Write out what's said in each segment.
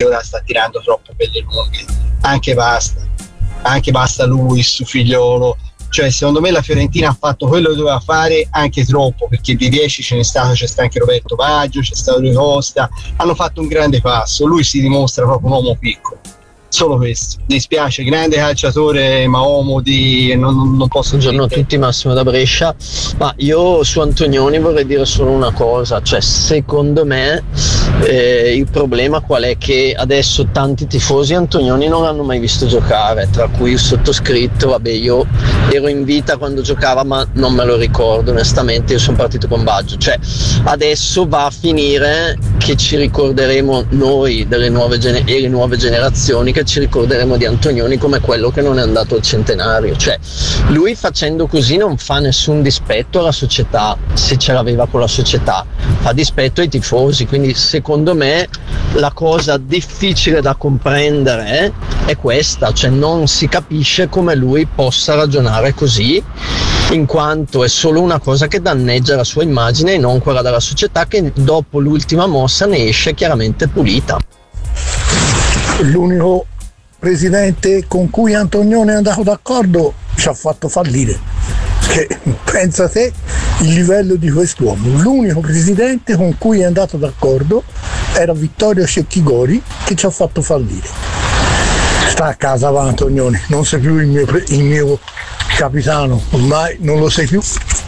ora sta tirando troppo per le lunghe, anche basta lui, su Figliolo. Cioè secondo me la Fiorentina ha fatto quello che doveva fare, anche troppo, perché di 10 c'è sta anche Roberto Baggio, c'è stato Rui Costa, hanno fatto un grande passo, lui si dimostra proprio un uomo piccolo. Solo questo, mi dispiace, grande calciatore, ma uomo non posso. Buongiorno a tutti, Massimo da Brescia. Ma io su Antonioni vorrei dire solo una cosa, cioè secondo me il problema qual è? Che adesso tanti tifosi Antonioni non l'hanno mai visto giocare, tra cui il sottoscritto. Vabbè, io ero in vita quando giocava ma non me lo ricordo onestamente, io sono partito con Baggio. Cioè adesso va a finire che ci ricorderemo noi delle nuove generazioni, che ci ricorderemo di Antonioni come quello che non è andato al centenario. Cioè lui facendo così non fa nessun dispetto alla società, se ce l'aveva con la società, fa dispetto ai tifosi. Quindi secondo me la cosa difficile da comprendere è questa, cioè non si capisce come lui possa ragionare così, in quanto è solo una cosa che danneggia la sua immagine e non quella della società, che dopo l'ultima mossa ne esce chiaramente pulita. L'unico presidente con cui Antonioni è andato d'accordo ci ha fatto fallire, che pensa te il livello di quest'uomo. L'unico presidente con cui è andato d'accordo era Vittorio Cecchigori, che ci ha fatto fallire. Sta a casa, va Antonioni, non sei più il mio capitano, ormai non lo sei più.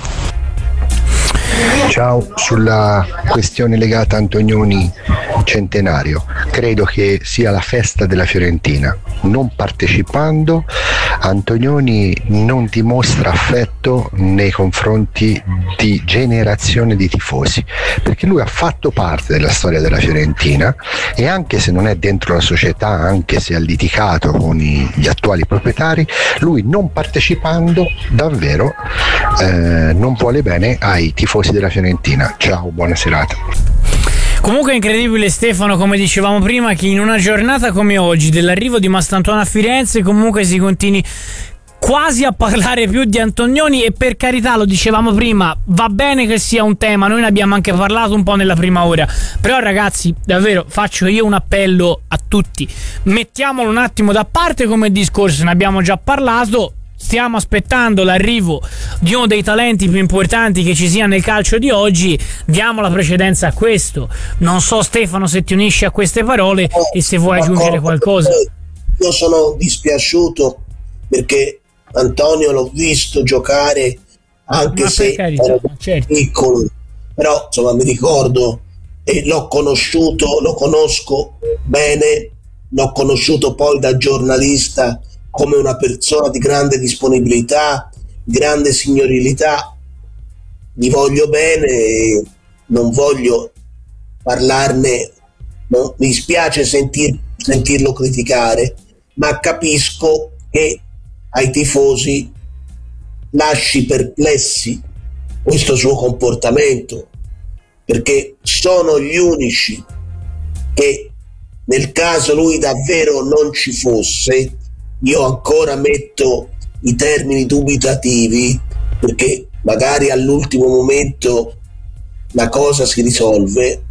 Ciao, sulla questione legata a Antonioni centenario, credo che sia la festa della Fiorentina. Non partecipando, Antonioni non dimostra affetto nei confronti di generazione di tifosi, perché lui ha fatto parte della storia della Fiorentina e anche se non è dentro la società, anche se ha litigato con gli attuali proprietari, lui non partecipando davvero non vuole bene ai tifosi della Fiorentina. Ciao, buona serata. Comunque è incredibile, Stefano, come dicevamo prima, che in una giornata come oggi dell'arrivo di Mastantuono a Firenze comunque si continui quasi a parlare più di Antonioni. E per carità, lo dicevamo prima, va bene che sia un tema, noi ne abbiamo anche parlato un po' nella prima ora, però ragazzi, davvero faccio io un appello a tutti: mettiamolo un attimo da parte come discorso, ne abbiamo già parlato. Stiamo aspettando l'arrivo di uno dei talenti più importanti che ci sia nel calcio di oggi, diamo la precedenza a questo. Non so, Stefano, se ti unisci a queste parole e se vuoi aggiungere qualcosa. Io sono dispiaciuto perché Antonio l'ho visto giocare anche se era piccolo, però insomma mi ricordo e l'ho conosco bene, l'ho conosciuto poi da giornalista come una persona di grande disponibilità, grande signorilità. Gli voglio bene e non voglio parlarne, no? Mi spiace sentirlo criticare, ma capisco che ai tifosi lasci perplessi questo suo comportamento, perché sono gli unici che, nel caso lui davvero non ci fosse, io ancora metto i termini dubitativi, perché magari all'ultimo momento la cosa si risolve.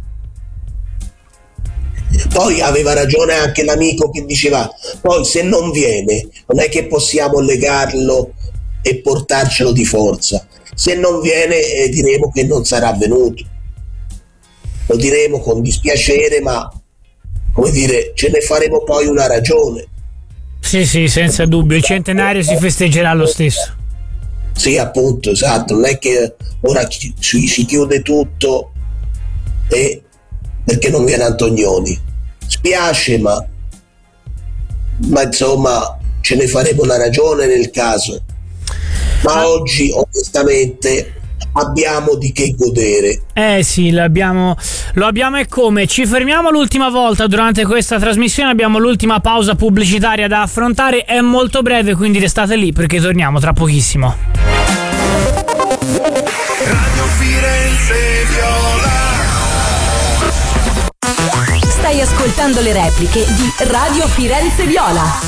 Poi aveva ragione anche l'amico che diceva, poi se non viene non è che possiamo legarlo e portarcelo di forza. Se non viene diremo che non sarà venuto, lo diremo con dispiacere, ma come dire, ce ne faremo poi una ragione. Sì, senza dubbio, il centenario si festeggerà lo stesso. Sì, appunto, esatto, non è che ora si chiude tutto perché non viene Antonioni. Spiace, ma insomma ce ne faremo una ragione nel caso. Ma oggi onestamente abbiamo di che godere. Sì, lo abbiamo e come. Ci fermiamo l'ultima volta durante questa trasmissione, abbiamo l'ultima pausa pubblicitaria da affrontare, è molto breve, quindi restate lì perché torniamo tra pochissimo. Radio Firenze Viola. Stai ascoltando le repliche di Radio Firenze Viola.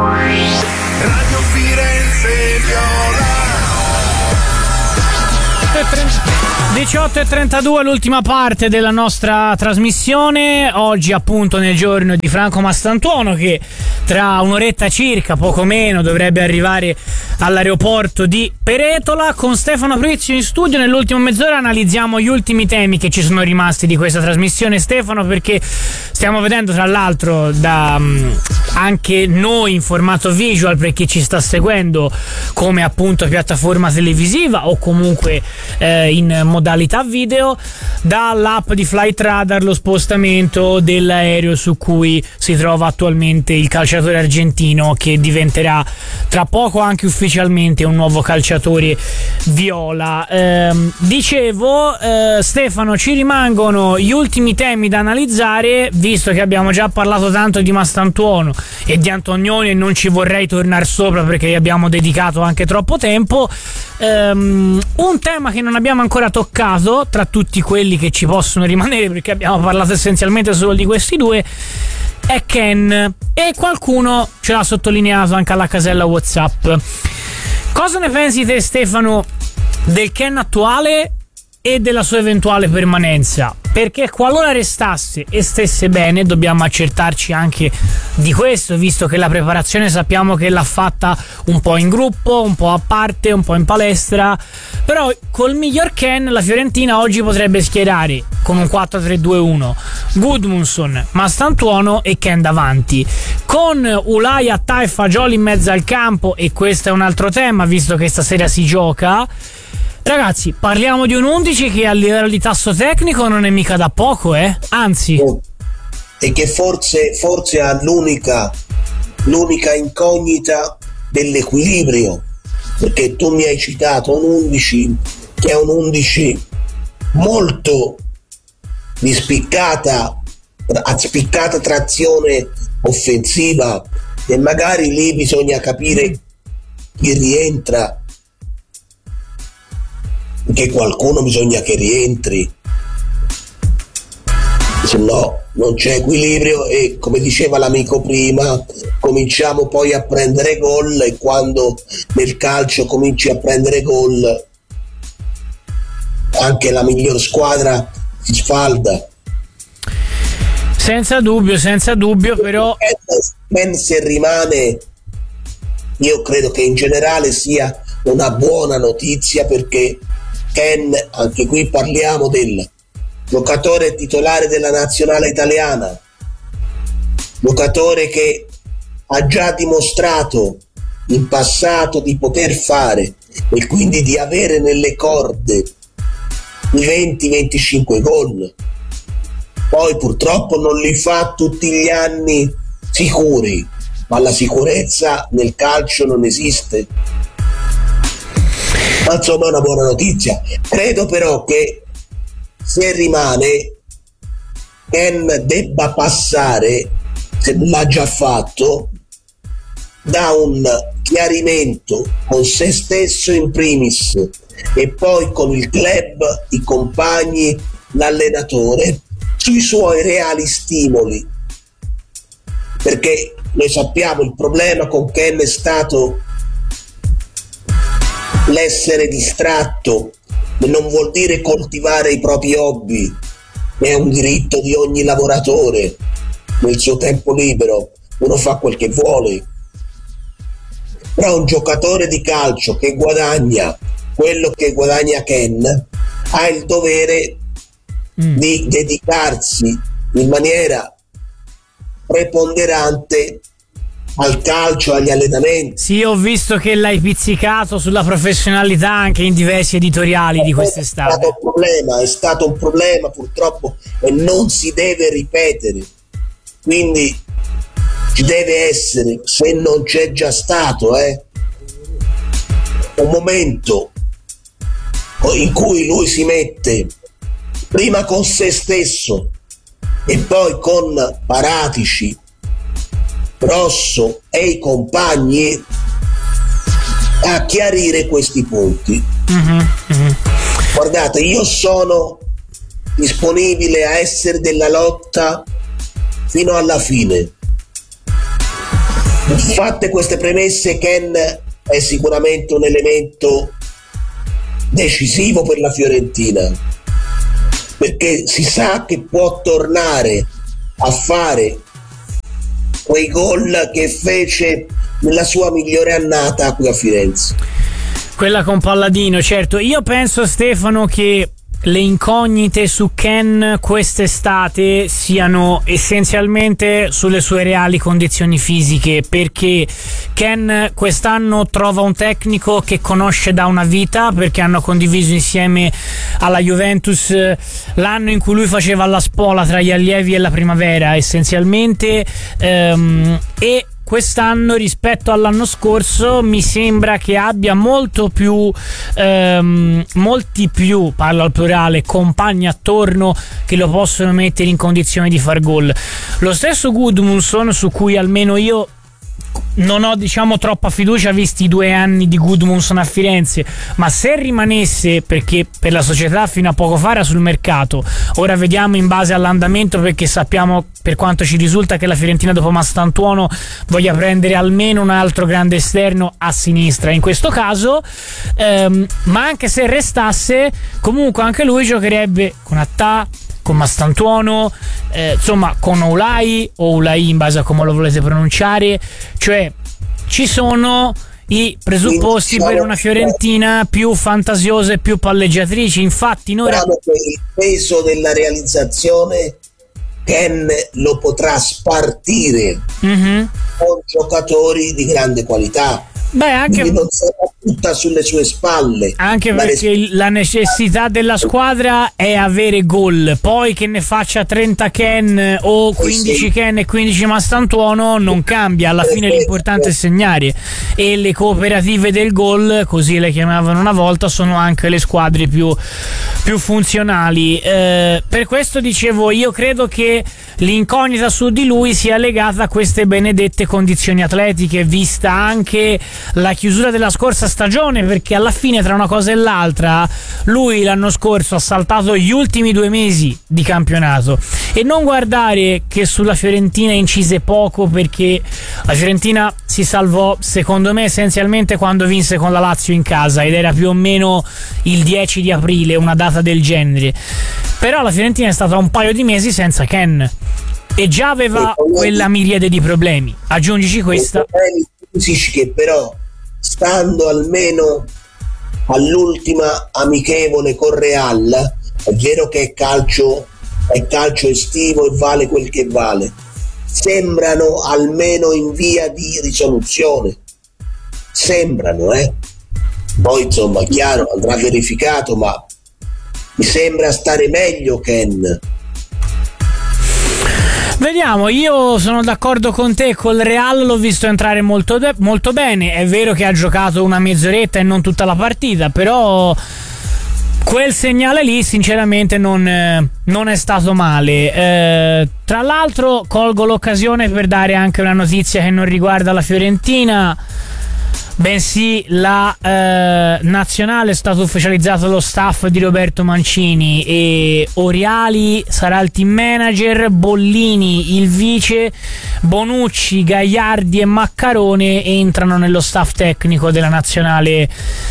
Radio Firenze Viola. 18:32, l'ultima parte della nostra trasmissione. Oggi appunto nel giorno di Franco Mastantuono, che tra un'oretta circa, poco meno, dovrebbe arrivare all'aeroporto di Peretola. Con Stefano Prizio in studio, nell'ultima mezz'ora analizziamo gli ultimi temi che ci sono rimasti di questa trasmissione, Stefano, perché stiamo vedendo tra l'altro anche noi in formato visual, per chi ci sta seguendo come appunto piattaforma televisiva o comunque in modalità video, dall'app di Flight Radar lo spostamento dell'aereo su cui si trova attualmente il calciatore argentino, che diventerà tra poco anche ufficialmente un nuovo calciatore viola. Dicevo, Stefano, ci rimangono gli ultimi temi da analizzare, visto che abbiamo già parlato tanto di Mastantuono e di Antonioni e non ci vorrei tornare sopra perché gli abbiamo dedicato anche troppo tempo. Un tema che non abbiamo ancora toccato tra tutti quelli che ci possono rimanere, perché abbiamo parlato essenzialmente solo di questi due, è Ken, e qualcuno ce l'ha sottolineato anche alla casella WhatsApp. Cosa ne pensi te, Stefano, del Ken attuale e della sua eventuale permanenza? Perché qualora restasse e stesse bene, dobbiamo accertarci anche di questo, visto che la preparazione sappiamo che l'ha fatta un po' in gruppo, un po' a parte, un po' in palestra. Però col miglior Ken la Fiorentina oggi potrebbe schierare con un 4-3-2-1 Gudmundsson, Mastantuono e Ken davanti, con Ulai, Attà e Fagioli in mezzo al campo. E questo è un altro tema, visto che stasera si gioca. Ragazzi, parliamo di un 11 che a livello di tasso tecnico non è mica da poco, anzi. E che forse ha l'unica incognita dell'equilibrio, perché tu mi hai citato un 11 che è un 11 molto di spiccata trazione offensiva, e magari lì bisogna capire chi rientra, che qualcuno bisogna che rientri, se no non c'è equilibrio. E come diceva l'amico prima, cominciamo poi a prendere gol, e quando nel calcio cominci a prendere gol anche la miglior squadra si sfalda. Senza dubbio, però se rimane, io credo che in generale sia una buona notizia, perché Ken, anche qui parliamo del giocatore titolare della nazionale italiana, giocatore che ha già dimostrato in passato di poter fare, e quindi di avere nelle corde i 20-25 gol. Poi purtroppo non li fa tutti gli anni sicuri, ma la sicurezza nel calcio non esiste. Ma insomma è una buona notizia. Credo però che se rimane, Ken debba passare, se non l'ha già fatto, da un chiarimento con se stesso in primis e poi con il club, i compagni, l'allenatore, sui suoi reali stimoli, perché noi sappiamo il problema con Ken è stato l'essere distratto. Non vuol dire coltivare i propri hobby, è un diritto di ogni lavoratore. Nel suo tempo libero uno fa quel che vuole, però un giocatore di calcio che guadagna quello che guadagna Ken ha il dovere di dedicarsi in maniera preponderante al calcio, agli allenamenti. Sì, ho visto che l'hai pizzicato sulla professionalità anche in diversi editoriali di quest'estate. È stato un problema purtroppo, e non si deve ripetere, quindi ci deve essere, se non c'è già stato, un momento in cui lui si mette prima con se stesso e poi con Paratici, Rosso e i compagni a chiarire questi punti. Guardate, io sono disponibile a essere della lotta fino alla fine. Fatte queste premesse, Ken è sicuramente un elemento decisivo per la Fiorentina, perché si sa che può tornare a fare quei gol che fece nella sua migliore annata qui a Firenze. Quella con Palladino, certo. Io penso, Stefano, che le incognite su Ken quest'estate siano essenzialmente sulle sue reali condizioni fisiche, perché Ken quest'anno trova un tecnico che conosce da una vita, perché hanno condiviso insieme alla Juventus l'anno in cui lui faceva la spola tra gli allievi e la primavera essenzialmente, e quest'anno rispetto all'anno scorso mi sembra che abbia molti più, parlo al plurale, compagni attorno che lo possono mettere in condizione di far gol. Lo stesso Gudmundsson, su cui almeno io non ho troppa fiducia visti i 2 anni di Gudmundsson a Firenze, ma se rimanesse, perché per la società fino a poco fa era sul mercato, ora vediamo in base all'andamento, perché sappiamo, per quanto ci risulta, che la Fiorentina dopo Mastantuono voglia prendere almeno un altro grande esterno a sinistra in questo caso, ma anche se restasse comunque anche lui giocherebbe con Attà, con Mastantuono, insomma con Oulai o Oulai in base a come lo volete pronunciare, cioè ci sono i presupposti per una Fiorentina più fantasiosa e più palleggiatrice. Infatti noi il peso della realizzazione Ken lo potrà spartire con giocatori di grande qualità. Anche non sarà tutta sulle sue spalle, anche perché la necessità della squadra è avere gol, poi che ne faccia 30 Ken o 15 Ken e 15 Mastantuono non cambia, alla fine l'importante è segnare, e le cooperative del gol, così le chiamavano una volta, sono anche le squadre più funzionali. Per questo dicevo, io credo che l'incognita su di lui sia legata a queste benedette condizioni atletiche, vista anche la chiusura della scorsa stagione, perché alla fine tra una cosa e l'altra lui l'anno scorso ha saltato gli ultimi 2 mesi di campionato, e non guardare che sulla Fiorentina incise poco, perché la Fiorentina si salvò secondo me essenzialmente quando vinse con la Lazio in casa, ed era più o meno il 10 di aprile, una data del genere. Però la Fiorentina è stata un paio di mesi senza Ken e già aveva quella miriade di problemi, aggiungici questa fisici che però, stando almeno all'ultima amichevole con Real, è vero che è calcio estivo e vale quel che vale, sembrano almeno in via di risoluzione, sembrano, poi insomma chiaro, andrà verificato, ma mi sembra stare meglio Ken. Vediamo, io sono d'accordo con te, col Real l'ho visto entrare molto bene, è vero che ha giocato una mezz'oretta e non tutta la partita, però quel segnale lì sinceramente non è stato male. Tra l'altro colgo l'occasione per dare anche una notizia che non riguarda la Fiorentina, bensì la nazionale. È stato ufficializzato lo staff di Roberto Mancini e Oriali sarà il team manager, Bollini il vice, Bonucci, Gagliardi e Maccarone entrano nello staff tecnico della nazionale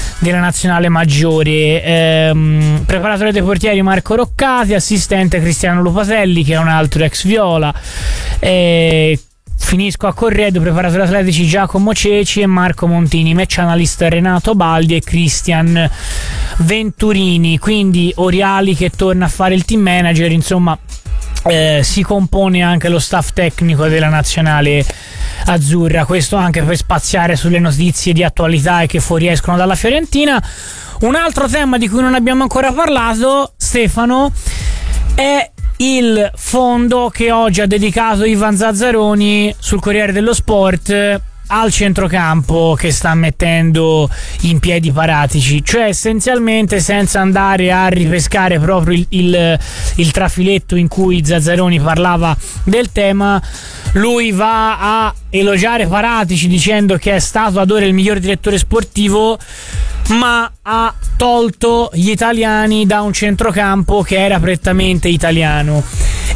maggiore. Preparatore dei portieri Marco Roccati, assistente Cristiano Lupatelli, che è un altro ex Viola. Finisco a Corredo, preparatori atletici Giacomo Ceci e Marco Montini, match analyst Renato Baldi e Cristian Venturini. Quindi Oriali che torna a fare il team manager, insomma si compone anche lo staff tecnico della nazionale azzurra. Questo anche per spaziare sulle notizie di attualità e che fuoriescono dalla Fiorentina. Un altro tema di cui non abbiamo ancora parlato, Stefano, è il fondo che oggi ha dedicato Ivan Zazzaroni sul Corriere dello Sport al centrocampo che sta mettendo in piedi Paratici, cioè essenzialmente, senza andare a ripescare proprio il trafiletto in cui Zazzaroni parlava del tema, lui va a elogiare Paratici dicendo che è stato ad ora il miglior direttore sportivo, ma ha tolto gli italiani da un centrocampo che era prettamente italiano.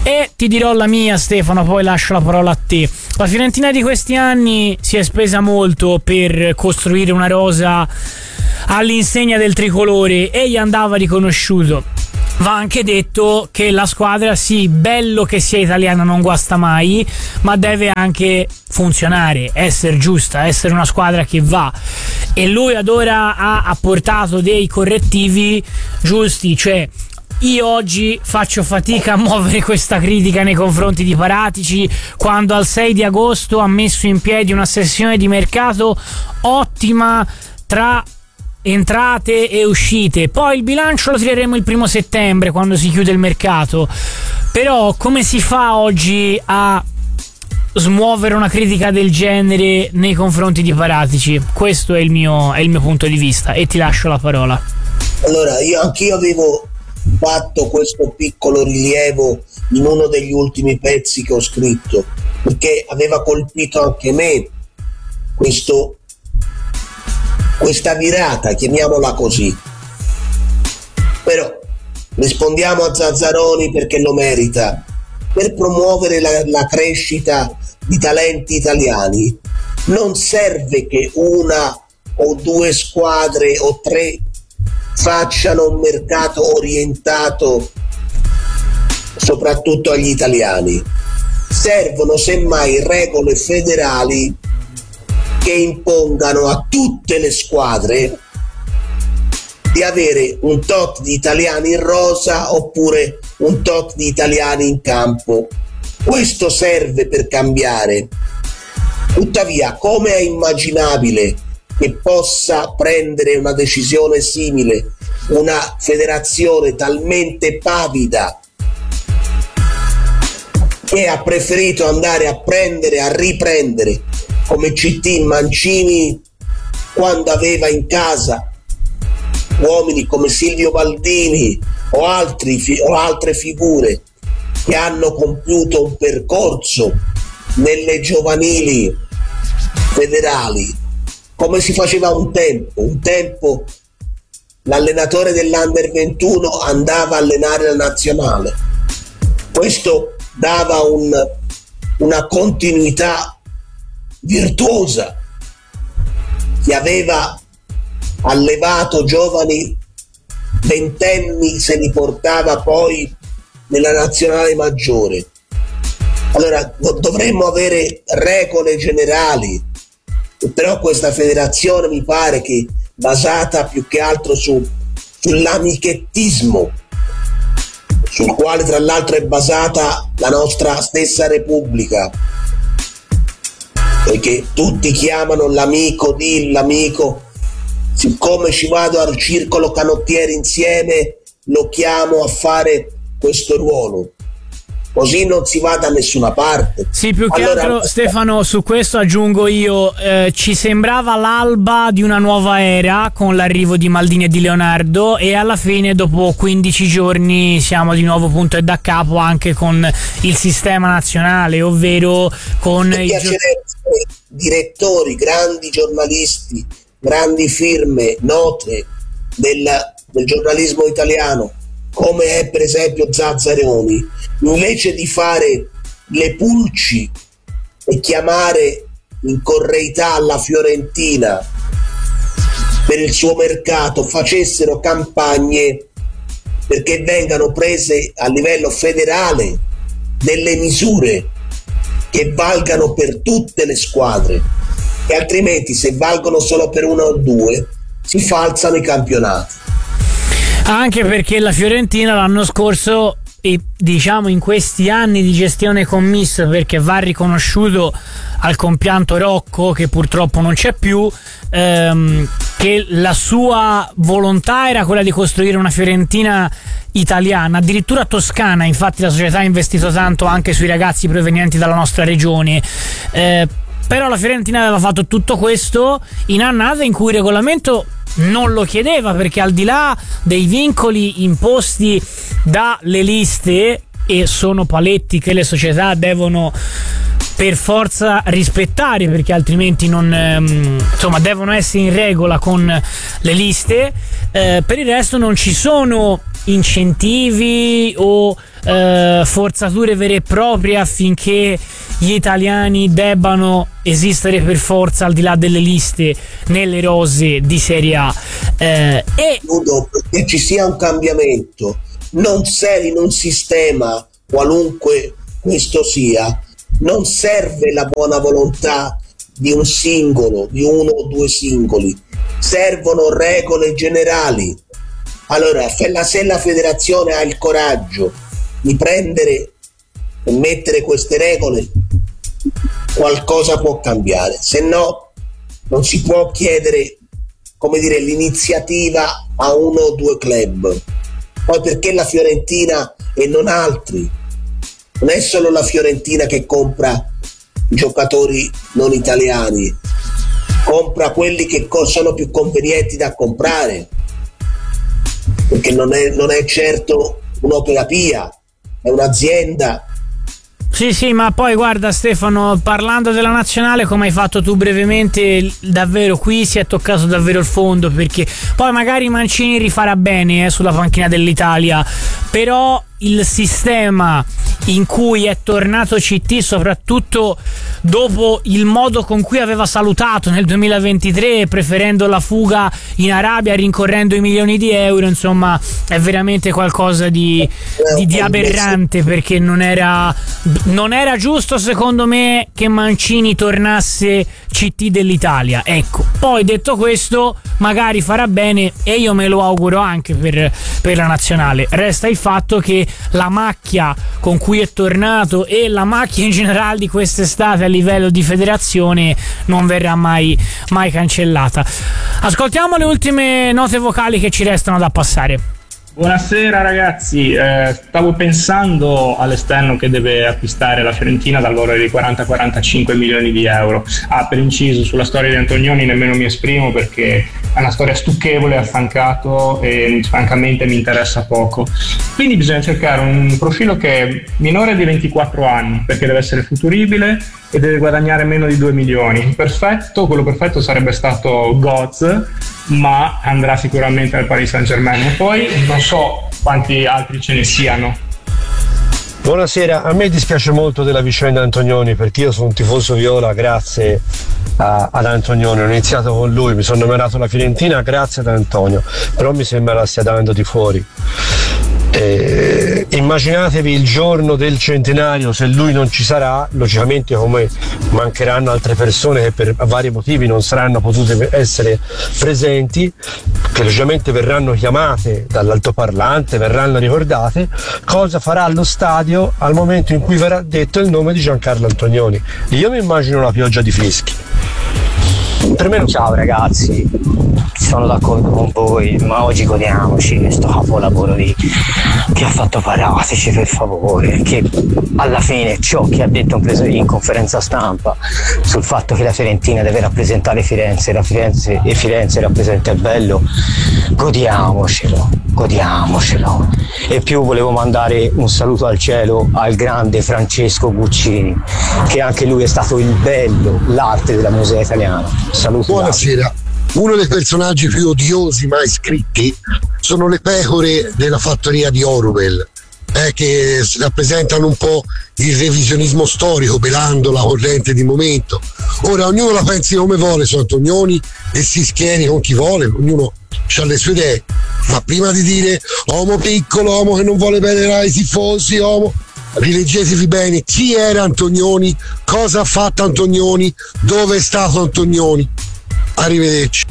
E ti dirò la mia, Stefano, poi lascio la parola a te. La Fiorentina di questi anni si è spesa molto per costruire una rosa all'insegna del tricolore e gli andava riconosciuto. Va anche detto che la squadra, sì, bello che sia italiana, non guasta mai, ma deve anche funzionare, essere giusta, essere una squadra che va. E lui ad ora ha apportato dei correttivi giusti, cioè io oggi faccio fatica a muovere questa critica nei confronti di Paratici, quando al 6 di agosto ha messo in piedi una sessione di mercato ottima tra entrate e uscite. Poi il bilancio lo tireremo il 1 settembre quando si chiude il mercato. Però come si fa oggi a smuovere una critica del genere nei confronti di Paratici? Questo è il mio punto di vista, e ti lascio la parola. Allora, anch'io avevo fatto questo piccolo rilievo in uno degli ultimi pezzi che ho scritto, perché aveva colpito anche me questa virata, chiamiamola così. Però rispondiamo a Zazzaroni perché lo merita. Per promuovere la crescita di talenti italiani non serve che una o due squadre o tre facciano un mercato orientato soprattutto agli italiani. Servono semmai regole federali che impongano a tutte le squadre di avere un tot di italiani in rosa oppure un tot di italiani in campo. Questo serve per cambiare. Tuttavia, come è immaginabile che possa prendere una decisione simile una federazione talmente pavida che ha preferito andare a riprendere come CT Mancini quando aveva in casa uomini come Silvio Baldini o altre figure che hanno compiuto un percorso nelle giovanili federali, come si faceva un tempo l'allenatore dell'Under 21 andava a allenare la nazionale. Questo dava una continuità virtuosa, che aveva allevato giovani ventenni, se li portava poi nella nazionale maggiore. Allora dovremmo avere regole generali, però questa federazione mi pare che basata più che altro sull'amichettismo, sul quale tra l'altro è basata la nostra stessa Repubblica, perché tutti chiamano l'amico, siccome ci vado al circolo canottieri insieme lo chiamo a fare questo ruolo. Così non si va da nessuna parte. Sì, più che altro, Stefano, su questo aggiungo io, ci sembrava l'alba di una nuova era con l'arrivo di Maldini e di Leonardo, e alla fine dopo 15 giorni siamo di nuovo punto e da capo anche con il sistema nazionale, ovvero con direttori, grandi giornalisti, grandi firme, note del giornalismo italiano, come è per esempio Zazzaroni, invece di fare le pulci e chiamare in correità la Fiorentina per il suo mercato, facessero campagne perché vengano prese a livello federale delle misure che valgano per tutte le squadre, e altrimenti se valgono solo per una o due si falsano i campionati. Anche perché la Fiorentina l'anno scorso, e diciamo in questi anni di gestione commissa, perché va riconosciuto al compianto Rocco, che purtroppo non c'è più, che la sua volontà era quella di costruire una Fiorentina italiana, addirittura toscana. Infatti la società ha investito tanto anche sui ragazzi provenienti dalla nostra regione, però la Fiorentina aveva fatto tutto questo in annate in cui il regolamento non lo chiedeva, perché al di là dei vincoli imposti dalle liste, e sono paletti che le società devono per forza rispettare, perché altrimenti non, insomma, devono essere in regola con le liste, per il resto non ci sono incentivi o forzature vere e proprie affinché gli italiani debbano esistere per forza al di là delle liste nelle rose di Serie A, e perché ci sia un cambiamento. Non serve in un sistema qualunque questo sia, non serve la buona volontà di un singolo, di uno o due singoli, servono regole generali. Allora, se la federazione ha il coraggio di prendere e mettere queste regole, qualcosa può cambiare, se no non si può chiedere, come dire, l'iniziativa a uno o due club. Poi perché la Fiorentina e non altri? Non è solo la Fiorentina che compra giocatori non italiani, compra quelli che sono più convenienti da comprare, perché non è certo un'opera pia, è un'azienda. Sì, ma poi guarda Stefano, parlando della nazionale, come hai fatto tu brevemente, davvero qui si è toccato davvero il fondo, perché poi magari Mancini rifarà bene sulla panchina dell'Italia, però il sistema in cui è tornato CT, soprattutto dopo il modo con cui aveva salutato nel 2023, preferendo la fuga in Arabia, rincorrendo i milioni di euro, insomma è veramente qualcosa di aberrante, perché non era giusto secondo me che Mancini tornasse CT dell'Italia. Ecco, poi detto questo, magari farà bene e io me lo auguro anche per la nazionale. Resta il fatto che la macchia con cui è tornato e la macchia in generale di quest'estate a livello di federazione non verrà mai cancellata. Ascoltiamo le ultime note vocali che ci restano da passare. Buonasera ragazzi, stavo pensando all'esterno che deve acquistare la Fiorentina dal valore di 40-45 milioni di euro. Per inciso, sulla storia di Antonioni nemmeno mi esprimo perché è una storia stucchevole, affancato e francamente mi interessa poco. Quindi bisogna cercare un profilo che è minore di 24 anni perché deve essere futuribile e deve guadagnare meno di 2 milioni. Quello perfetto sarebbe stato Götze, ma andrà sicuramente al Paris Saint-Germain. Poi non so quanti altri ce ne siano. Buonasera, a me dispiace molto della vicenda Antonioni perché io sono un tifoso viola grazie ad Antonioni, ho iniziato con lui, mi sono numerato la Fiorentina grazie ad Antonio, però mi sembra la stia dando di fuori. Immaginatevi il giorno del centenario, se lui non ci sarà, logicamente come mancheranno altre persone che per vari motivi non saranno potute essere presenti, che logicamente verranno chiamate dall'altoparlante, verranno ricordate, cosa farà allo stadio al momento in cui verrà detto il nome di Giancarlo Antonioni. Io mi immagino una pioggia di fischi. Per me Ciao ragazzi, sono d'accordo con voi, ma oggi godiamoci questo capolavoro che ha fatto Paratici, per favore, che alla fine ciò che ha detto in conferenza stampa sul fatto che la Fiorentina deve rappresentare Firenze e Firenze rappresenta il bello, godiamocelo. E più volevo mandare un saluto al cielo al grande Francesco Guccini, che anche lui è stato il bello, l'arte della musica italiana. Saluto. Buonasera. Uno dei personaggi più odiosi mai scritti sono le pecore della fattoria di Orwell, che rappresentano un po' il revisionismo storico, belando la corrente di momento. Ora ognuno la pensi come vuole su Antonioni e si schieri con chi vuole, ognuno ha le sue idee, ma prima di dire uomo piccolo, uomo che non vuole bene ai tifosi, rileggetevi bene chi era Antonioni, cosa ha fatto Antonioni, dove è stato Antonioni. Arrivederci.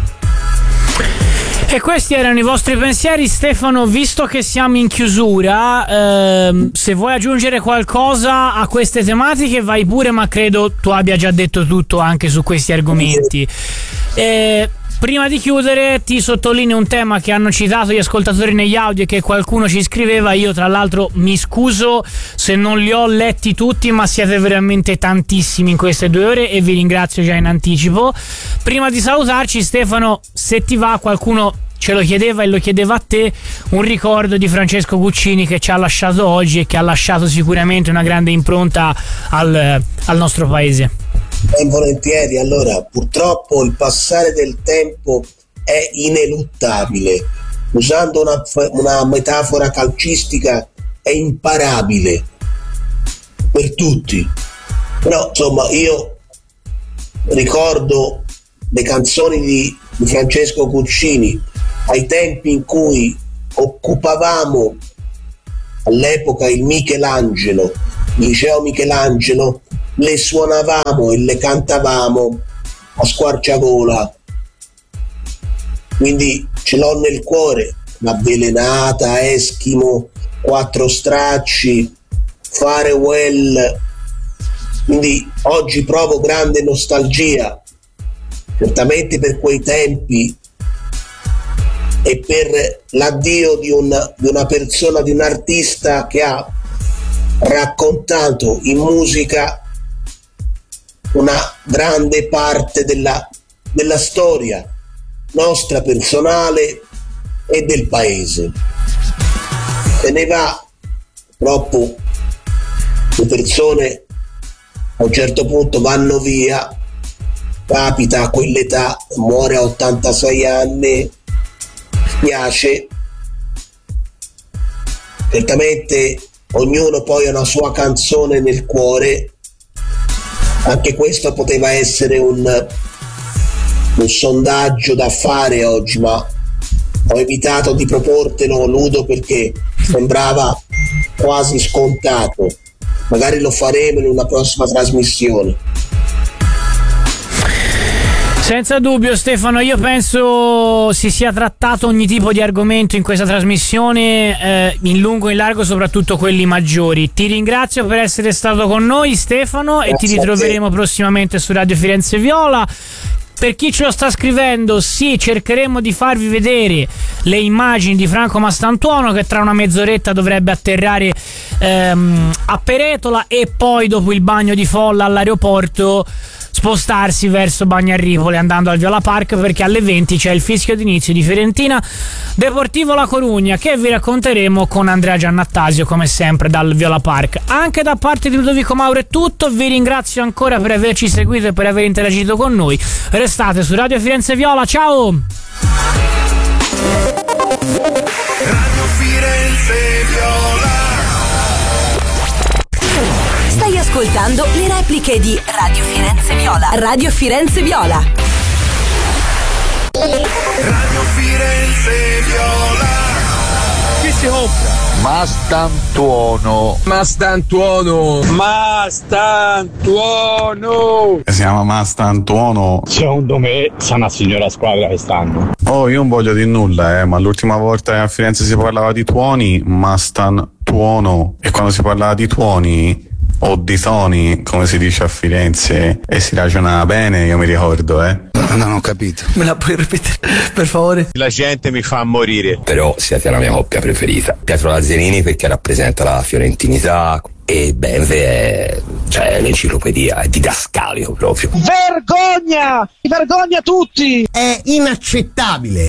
E questi erano i vostri pensieri. Stefano, visto che siamo in chiusura, se vuoi aggiungere qualcosa a queste tematiche vai pure, ma credo tu abbia già detto tutto anche su questi argomenti. Prima di chiudere ti sottolineo un tema che hanno citato gli ascoltatori negli audio e che qualcuno ci scriveva. Io tra l'altro mi scuso se non li ho letti tutti, ma siete veramente tantissimi in queste 2 ore e vi ringrazio già in anticipo. Prima di salutarci, Stefano, se ti va, qualcuno ce lo chiedeva e lo chiedeva a te, un ricordo di Francesco Guccini che ci ha lasciato oggi e che ha lasciato sicuramente una grande impronta al nostro paese. Ben volentieri. Allora, purtroppo il passare del tempo è ineluttabile, usando una metafora calcistica, è imparabile per tutti. Però insomma, io ricordo le canzoni di Francesco Guccini ai tempi in cui occupavamo all'epoca il Michelangelo, il liceo Michelangelo, le suonavamo e le cantavamo a squarciagola, quindi ce l'ho nel cuore. L'Avvelenata, Eschimo, Quattro Stracci, Farewell. Quindi oggi provo grande nostalgia, certamente per quei tempi e per l'addio di una persona, di un artista che ha raccontato in musica una grande parte della storia nostra personale e del paese. Se ne va, purtroppo le persone a un certo punto vanno via, capita a quell'età, muore a 86 anni, spiace. Certamente ognuno poi ha una sua canzone nel cuore, anche questo poteva essere un sondaggio da fare oggi, ma ho evitato di proportelo, Ludo, perché sembrava quasi scontato. Magari lo faremo in una prossima trasmissione. Senza dubbio, Stefano, io penso si sia trattato ogni tipo di argomento in questa trasmissione, in lungo e in largo, soprattutto quelli maggiori. Ti ringrazio per essere stato con noi, Stefano. Grazie, e ti ritroveremo prossimamente su Radio Firenze Viola. Per chi ce lo sta scrivendo, sì, cercheremo di farvi vedere le immagini di Franco Mastantuono, che tra una mezz'oretta dovrebbe atterrare a Peretola e poi, dopo il bagno di folla all'aeroporto, spostarsi verso Bagnarripoli andando al Viola Park, perché alle 20 c'è il fischio d'inizio di Fiorentina Deportivo La Corugna, che vi racconteremo con Andrea Giannattasio, come sempre dal Viola Park. Anche da parte di Ludovico Mauro è tutto, vi ringrazio ancora per averci seguito e per aver interagito con noi. Restate su Radio Firenze Viola, ciao! Radio Firenze Viola. Stai ascoltando le repliche di Radio Firenze Viola. Radio Firenze Viola. Radio Firenze Viola. Chi si compra? Mastantuono. Si chiama Mastantuono. Secondo me c'è una signora squadra quest'anno. Oh, io non voglio dire nulla, ma l'ultima volta che a Firenze si parlava di tuoni, Mastantuono. E quando si parlava di tuoni o di toni, come si dice a Firenze, e si ragiona bene, io mi ricordo, Non ho capito. Me la puoi ripetere, per favore? La gente mi fa morire. Però siete la mia coppia preferita. Pietro Lazzarini perché rappresenta la fiorentinità e Benve è, l'enciclopedia, è didascalico proprio. Vergogna! Vergogna tutti! È inaccettabile!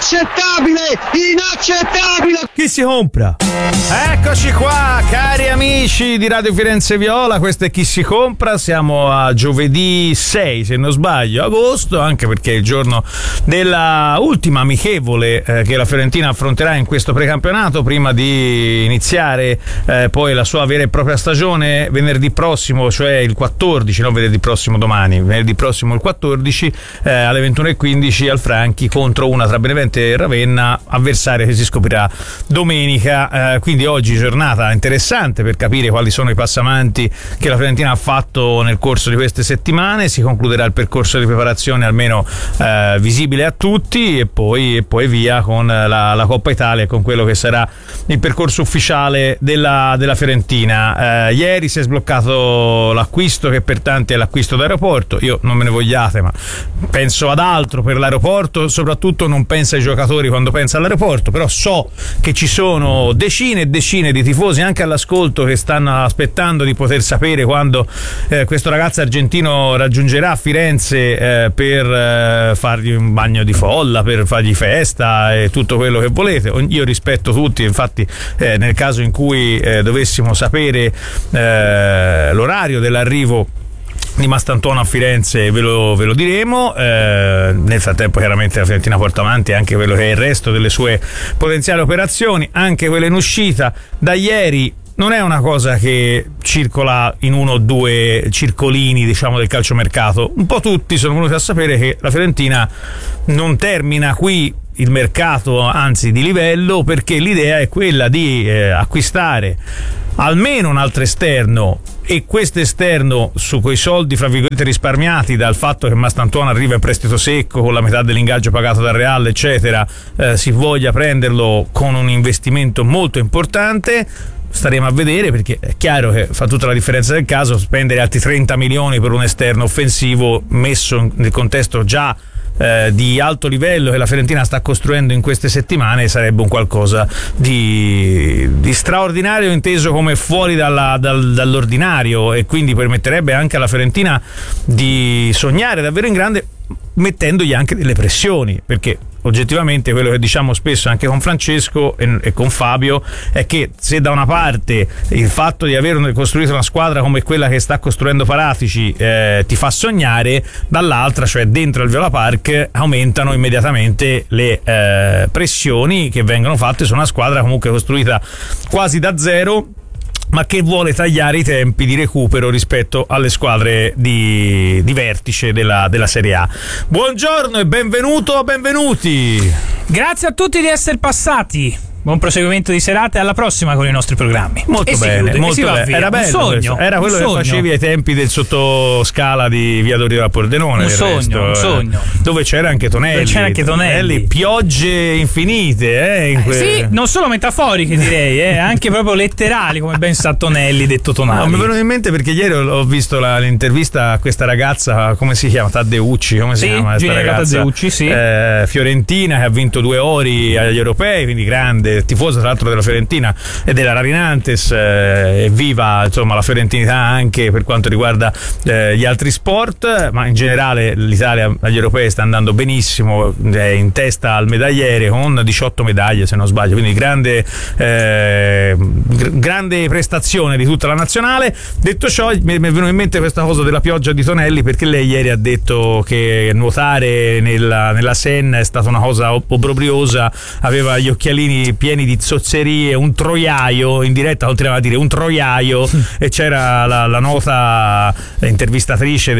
Chi si compra? Eccoci qua, cari amici di Radio Firenze Viola, questo è Chi si compra. Siamo a giovedì 6, se non sbaglio, agosto, anche perché è il giorno della ultima amichevole che la Fiorentina affronterà in questo precampionato, prima di iniziare poi la sua vera e propria stagione venerdì prossimo, cioè il 14, non venerdì prossimo domani, venerdì prossimo il 14 alle 21:15 al Franchi, contro una tra Benevento e Ravenna, avversario che si scoprirà domenica. Quindi oggi giornata interessante per capire quali sono i passamanti che la Fiorentina ha fatto nel corso di queste settimane. Si concluderà il percorso di preparazione almeno visibile a tutti, e poi via con la Coppa Italia e con quello che sarà il percorso ufficiale della Fiorentina. Ieri si è sbloccato l'acquisto, che per tanti è l'acquisto d'aeroporto. Io, non me ne vogliate, ma penso ad altro per l'aeroporto, soprattutto non penso ai giocatori quando penso all'aeroporto, però so che ci sono decine e decine di tifosi anche all'ascolto che stanno aspettando di poter sapere quando questo ragazzo argentino raggiungerà Firenze per fargli un bagno di folla, per fargli festa e tutto quello che volete. Io rispetto tutti, infatti nel caso in cui dovessimo sapere l'orario dell'arrivo di Mastantuono a Firenze ve lo diremo. Nel frattempo chiaramente la Fiorentina porta avanti anche quello che è il resto delle sue potenziali operazioni, anche quelle in uscita. Da ieri non è una cosa che circola in uno o due circolini, diciamo, del calciomercato. Un po' tutti sono venuti a sapere che la Fiorentina non termina qui il mercato, anzi di livello, perché l'idea è quella di acquistare almeno un altro esterno, e questo esterno su quei soldi fra virgolette risparmiati dal fatto che Mastantuono arriva in prestito secco con la metà dell'ingaggio pagato dal Real eccetera, si voglia prenderlo con un investimento molto importante. Staremo a vedere, perché è chiaro che fa tutta la differenza del caso spendere altri 30 milioni per un esterno offensivo messo nel contesto già di alto livello che la Fiorentina sta costruendo in queste settimane. Sarebbe un qualcosa di straordinario, inteso come fuori dall'ordinario, e quindi permetterebbe anche alla Fiorentina di sognare davvero in grande, mettendogli anche delle pressioni, perché oggettivamente quello che diciamo spesso anche con Francesco e con Fabio è che se da una parte il fatto di aver costruito una squadra come quella che sta costruendo Paratici ti fa sognare, dall'altra, cioè dentro il Viola Park, aumentano immediatamente le pressioni che vengono fatte su una squadra comunque costruita quasi da zero, ma che vuole tagliare i tempi di recupero rispetto alle squadre di vertice della Serie A. Buongiorno e benvenuti. Grazie a tutti di essere passati. Buon proseguimento di serata e alla prossima con i nostri programmi. Molto bene, molto bene. Era bello, un sogno, era quello che facevi ai tempi del sottoscala di Via Dorigo a Pordenone. Un sogno. Dove c'era anche Tonelli. Piogge infinite. Sì, non solo metaforiche direi, anche proprio letterali, come ben sa Tonelli, detto Tonali. No, mi è venuto in mente perché ieri ho visto l'intervista a questa ragazza, come si chiama? Taddeucci, come si chiama questa ragazza? Taddeucci, sì. Fiorentina, che ha vinto 2 ori agli europei, quindi grande, tifosa tra l'altro della Fiorentina e della Rarinantes, e viva insomma la fiorentinità anche per quanto riguarda gli altri sport, ma in generale l'Italia agli europei sta andando benissimo, è in testa al medagliere con 18 medaglie se non sbaglio, quindi grande prestazione di tutta la nazionale. Detto ciò, mi è venuta in mente questa cosa della pioggia di Tonelli, perché lei ieri ha detto che nuotare nella Senna è stata una cosa obbrobriosa, aveva gli occhialini pieni di zozzerie, un troiaio, in diretta continuava a dire un troiaio, e c'era la nota intervistatrice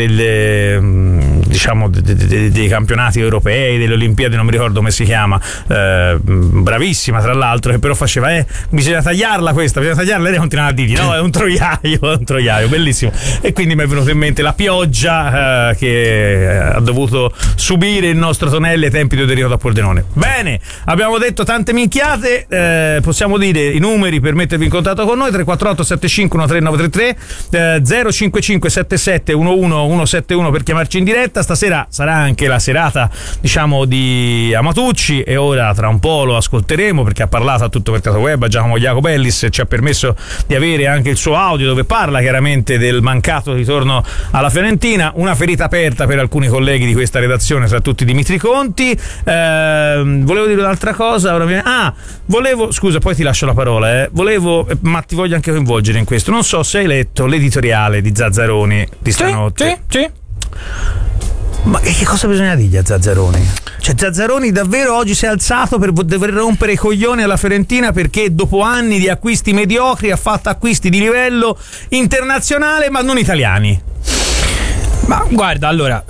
dei campionati europei, delle Olimpiadi, non mi ricordo come si chiama, bravissima tra l'altro, che però faceva bisogna tagliarla, lei continuava a dirgli no, è un troiaio, bellissimo. E quindi mi è venuto in mente la pioggia che ha dovuto subire il nostro Tonelli ai tempi di Dorigo da Pordenone. Bene, abbiamo detto tante minchiate. Possiamo dire i numeri per mettervi in contatto con noi: 348 75 13933, 055 77 11 171 per chiamarci in diretta. Stasera sarà anche la serata, diciamo, di Amatucci, e ora tra un po' lo ascolteremo perché ha parlato a Tutto Mercato Web a Giacomo Jacobellis, ci ha permesso di avere anche il suo audio dove parla chiaramente del mancato ritorno alla Fiorentina, una ferita aperta per alcuni colleghi di questa redazione, tra tutti Dimitri Conti. Volevo dire un'altra cosa, scusa, poi ti lascio la parola, ma ti voglio anche coinvolgere in questo. Non so se hai letto l'editoriale di Zazzaroni di stanotte. Sì. Ma che cosa bisogna dirgli a Zazzaroni? Cioè, Zazzaroni davvero oggi si è alzato per dover rompere i coglioni alla Fiorentina perché dopo anni di acquisti mediocri ha fatto acquisti di livello internazionale ma non italiani. Ma guarda, allora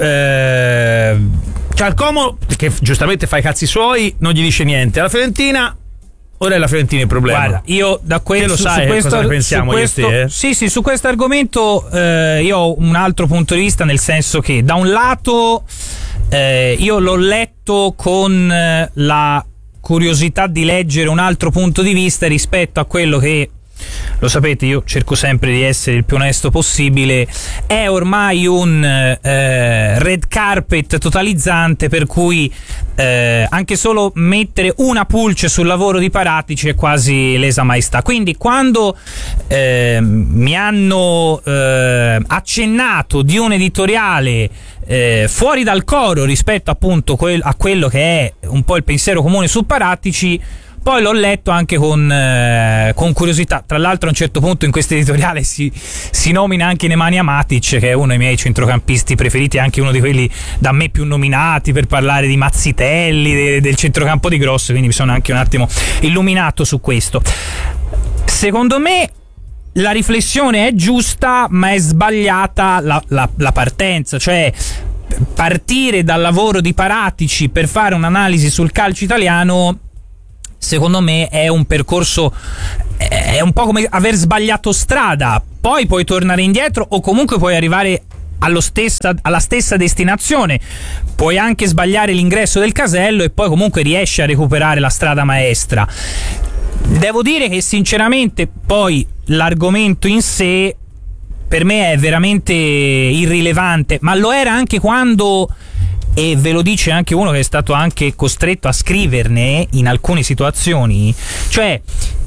Como, che giustamente fa i cazzi suoi, non gli dice niente. Alla Fiorentina, ora è la Fiorentina il problema. Guarda, io da questo, lo sai cosa ne pensiamo io e te? Sì, su questo argomento io ho un altro punto di vista, nel senso che da un lato io l'ho letto con la curiosità di leggere un altro punto di vista rispetto a quello che, lo sapete, io cerco sempre di essere il più onesto possibile, è ormai un red carpet totalizzante, per cui anche solo mettere una pulce sul lavoro di Paratici è quasi lesa maestà. Quindi quando mi hanno accennato di un editoriale fuori dal coro rispetto appunto a quello che è un po' il pensiero comune su Paratici, poi l'ho letto anche con curiosità. Tra l'altro a un certo punto in questo editoriale si nomina anche Nemanja Matic, che è uno dei miei centrocampisti preferiti, anche uno di quelli da me più nominati per parlare di Mazzitelli, del centrocampo di Gross, quindi mi sono anche un attimo illuminato su questo. Secondo me la riflessione è giusta, ma è sbagliata la partenza, cioè partire dal lavoro di Paratici per fare un'analisi sul calcio italiano. Secondo me è un percorso, è un po' come aver sbagliato strada, poi puoi tornare indietro o comunque puoi arrivare alla stessa destinazione, puoi anche sbagliare l'ingresso del casello e poi comunque riesci a recuperare la strada maestra. Devo dire che sinceramente poi l'argomento in sé per me è veramente irrilevante, ma lo era anche quando, e ve lo dice anche uno che è stato anche costretto a scriverne in alcune situazioni, cioè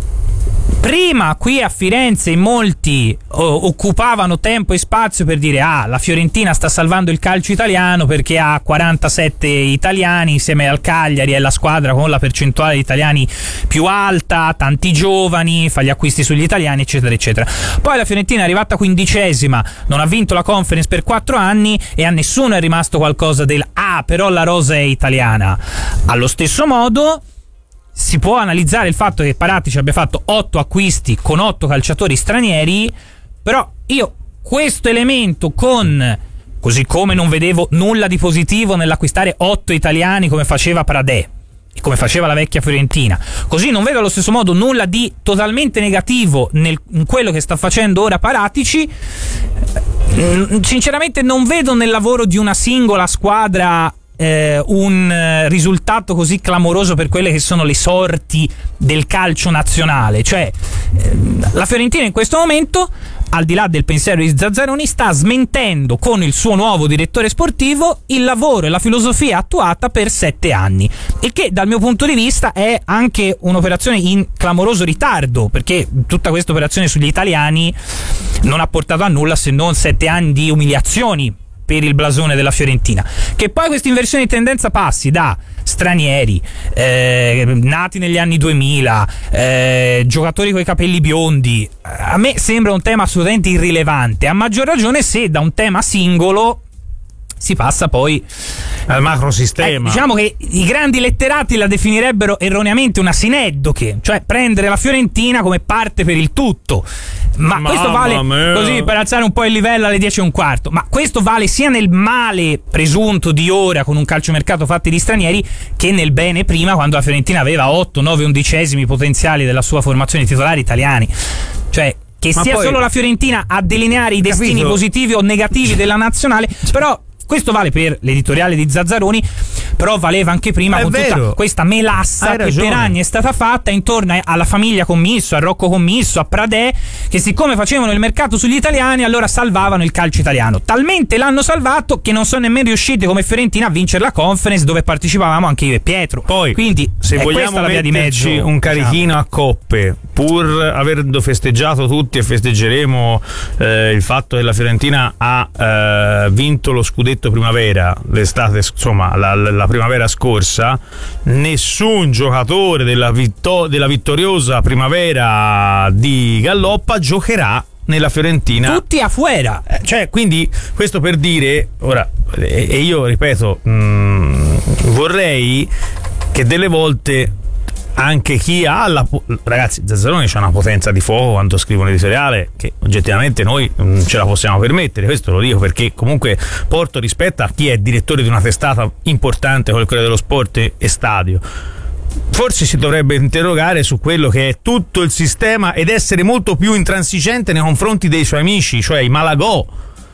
prima qui a Firenze in molti occupavano tempo e spazio per dire la Fiorentina sta salvando il calcio italiano perché ha 47 italiani insieme al Cagliari, è la squadra con la percentuale di italiani più alta, tanti giovani, fa gli acquisti sugli italiani eccetera eccetera. Poi la Fiorentina è arrivata 15ª, non ha vinto la Conference per 4 anni e a nessuno è rimasto qualcosa del però la rosa è italiana. Allo stesso modo si può analizzare il fatto che Paratici abbia fatto 8 acquisti con 8 calciatori stranieri, però io questo elemento, così come non vedevo nulla di positivo nell'acquistare 8 italiani come faceva Pradè e come faceva la vecchia Fiorentina, così non vedo allo stesso modo nulla di totalmente negativo in quello che sta facendo ora Paratici. Sinceramente non vedo nel lavoro di una singola squadra un risultato così clamoroso per quelle che sono le sorti del calcio nazionale. Cioè la Fiorentina in questo momento, al di là del pensiero di Zazzaroni, sta smentendo con il suo nuovo direttore sportivo il lavoro e la filosofia attuata per 7 anni, il che dal mio punto di vista è anche un'operazione in clamoroso ritardo, perché tutta questa operazione sugli italiani non ha portato a nulla se non 7 anni di umiliazioni per il blasone della Fiorentina. Che poi questa inversione di tendenza passi da stranieri nati negli anni 2000, giocatori con i capelli biondi, a me sembra un tema assolutamente irrilevante, a maggior ragione se da un tema singolo si passa poi al macrosistema. Diciamo che i grandi letterati la definirebbero erroneamente una sineddoche, cioè prendere la Fiorentina come parte per il tutto. Ma questo vale, così per alzare un po' il livello alle 10:15, ma questo vale sia nel male presunto di ora con un calciomercato fatto di stranieri che nel bene prima, quando la Fiorentina aveva 8, 9 undicesimi potenziali della sua formazione titolari italiani. Cioè che sia solo la Fiorentina a delineare i destini positivi o negativi della nazionale, però questo vale per l'editoriale di Zazzaroni, però valeva anche prima con tutta questa melassa che per anni è stata fatta intorno alla famiglia Commisso, a Rocco Commisso, a Pradè, che siccome facevano il mercato sugli italiani allora salvavano il calcio italiano. Talmente l'hanno salvato che non sono nemmeno riusciti come Fiorentina a vincere la Conference, dove partecipavamo anche io e Pietro. Poi, quindi se vogliamo la via di mezzo, un carichino a coppe, pur avendo festeggiato tutti e festeggeremo il fatto che la Fiorentina ha vinto lo scudetto primavera l'estate, insomma la primavera scorsa, nessun giocatore della vittoriosa primavera di Galloppa giocherà nella Fiorentina, tutti a fuera, cioè, quindi questo per dire ora, e io ripeto, vorrei che delle volte anche chi ha ragazzi, Zazzaroni c'ha una potenza di fuoco quando scrive un editoriale che oggettivamente noi non ce la possiamo permettere. Questo lo dico perché comunque porto rispetto a chi è direttore di una testata importante come quella dello Sport e Stadio. Forse si dovrebbe interrogare su quello che è tutto il sistema ed essere molto più intransigente nei confronti dei suoi amici, cioè i Malagò,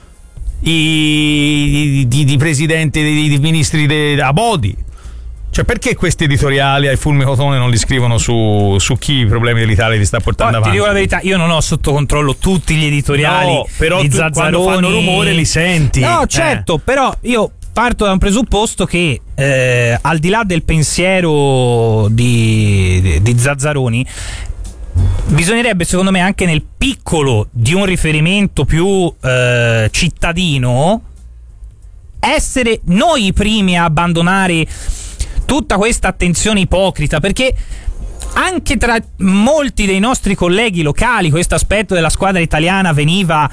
i presidenti, i ministri Abodi. Cioè, perché questi editoriali ai Fulmicotone non li scrivono su chi i problemi dell'Italia li sta portando avanti? Ti dico la verità, io non ho sotto controllo tutti gli editoriali però di Zazzaroni. Quando fanno rumore li senti. No, certo, però io parto da un presupposto che al di là del pensiero di Zazzaroni, bisognerebbe secondo me anche nel piccolo di un riferimento più cittadino essere noi i primi a abbandonare tutta questa attenzione ipocrita, perché anche tra molti dei nostri colleghi locali questo aspetto della squadra italiana veniva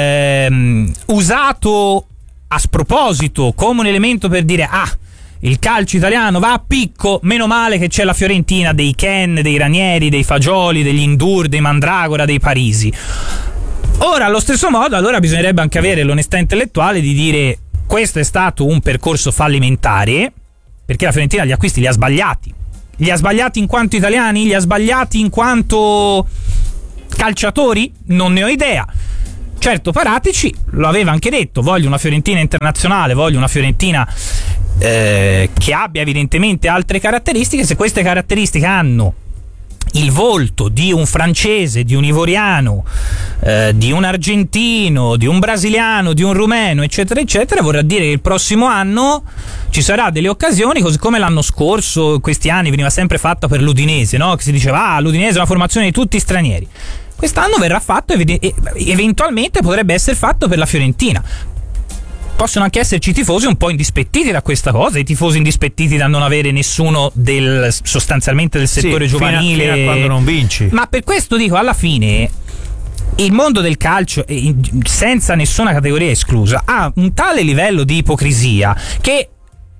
usato a sproposito come un elemento per dire il calcio italiano va a picco, meno male che c'è la Fiorentina dei Ken, dei Ranieri, dei Fagioli, degli Indur, dei Mandragora, dei Parisi. Ora, allo stesso modo, allora bisognerebbe anche avere l'onestà intellettuale di dire: questo è stato un percorso fallimentare, perché la Fiorentina gli acquisti li ha sbagliati. Li ha sbagliati in quanto italiani? Li ha sbagliati in quanto calciatori? Non ne ho idea. Certo, Paratici lo aveva anche detto: voglio una Fiorentina internazionale, voglio una Fiorentina che abbia evidentemente altre caratteristiche. Se queste caratteristiche hanno il volto di un francese, di un ivoriano, di un argentino, di un brasiliano, di un rumeno, eccetera eccetera, vorrà dire che il prossimo anno ci sarà delle occasioni, così come l'anno scorso, questi anni veniva sempre fatta per l'Udinese, no? Che si diceva l'Udinese è una formazione di tutti stranieri. Quest'anno verrà fatto eventualmente potrebbe essere fatto per la Fiorentina. Possono anche esserci tifosi un po' indispettiti da questa cosa, i tifosi indispettiti da non avere nessuno sostanzialmente del settore giovanile, fino a quando non vinci. Ma per questo dico, alla fine il mondo del calcio, senza nessuna categoria esclusa, ha un tale livello di ipocrisia che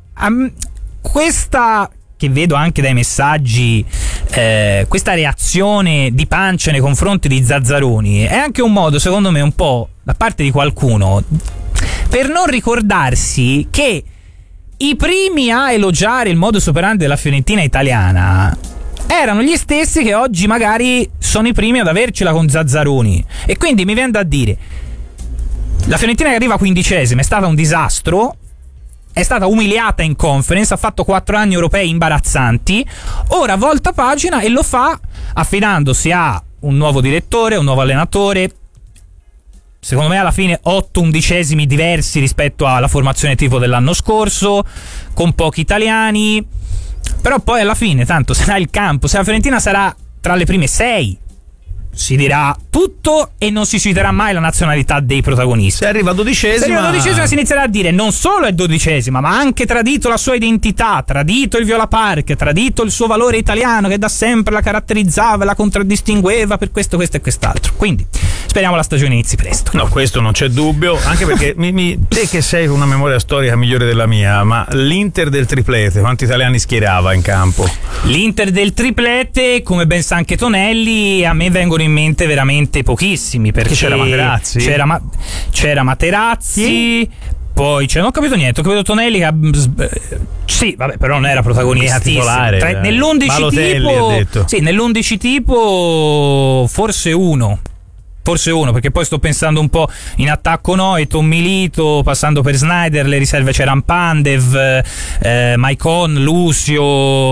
questa, che vedo anche dai messaggi, questa reazione di pancia nei confronti di Zazzaroni è anche un modo, secondo me, un po' da parte di qualcuno per non ricordarsi che i primi a elogiare il modus operandi della Fiorentina italiana erano gli stessi che oggi magari sono i primi ad avercela con Zazzaroni. E quindi mi viene da dire: la Fiorentina che arriva 15esima è stata un disastro, è stata umiliata in conference, ha fatto 4 anni europei imbarazzanti, ora volta pagina e lo fa affidandosi a un nuovo direttore, un nuovo allenatore, secondo me alla fine 8 undicesimi diversi rispetto alla formazione tipo dell'anno scorso, con pochi italiani, però poi alla fine tanto sarà il campo, se la Fiorentina sarà tra le prime 6 si dirà tutto e non si citerà mai la nazionalità dei protagonisti. Se arriva 12esima si inizierà a dire non solo è 12esima, ma ha anche tradito la sua identità, tradito il Viola Park, tradito il suo valore italiano che da sempre la caratterizzava, la contraddistingueva per questo e quest'altro. Quindi speriamo la stagione inizi presto. No, questo non c'è dubbio, anche perché te che sei una memoria storica migliore della mia, ma l'Inter del triplete quanti italiani schierava in campo? L'Inter del triplete, come ben sa anche Tonelli, a me vengono in mente veramente pochissimi, perché c'era Materazzi, c'era Materazzi, poi non ho capito niente, ho capito Tonelli che sì, vabbè, però non era protagonista titolare, nell'11 tipo, sì, nell'11 tipo forse uno, perché poi sto pensando un po' in attacco Tom Milito, passando per Snyder, le riserve c'erano Pandev, Maicon, Lucio,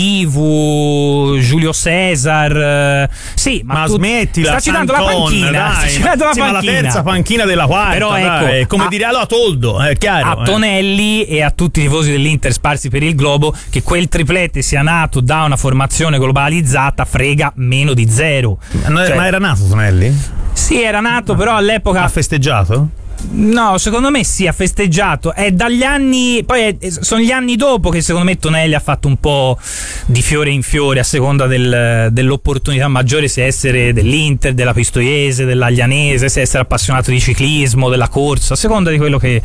Kivu, Giulio Cesar, sì, ma smettila, sta citando la panchina, dai, la terza panchina della quarta, però ecco, come dire allora Toldo, è chiaro, a Tonelli e a tutti i tifosi dell'Inter sparsi per il globo che quel triplete sia nato da una formazione globalizzata frega meno di zero. Ma era nato Tonelli? Sì, era nato, però all'epoca ha festeggiato? No, secondo me sì, ha festeggiato. È dagli anni, poi sono gli anni dopo che secondo me Tonelli ha fatto un po' di fiore in fiore a seconda dell'opportunità maggiore, se essere dell'Inter, della Pistoiese, dell'Aglianese, se essere appassionato di ciclismo, della corsa, a seconda di quello che